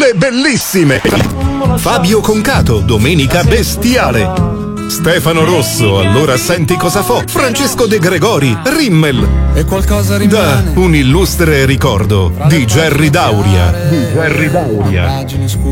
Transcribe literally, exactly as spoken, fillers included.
le bellissime. Fabio Concato, Domenica Bestiale. Stefano Rosso, Allora senti cosa fo. Francesco De Gregori, Rimmel. E qualcosa Da rimane un illustre ricordo di Gerry Dauria. Di Gerry Dauria. Pagine scure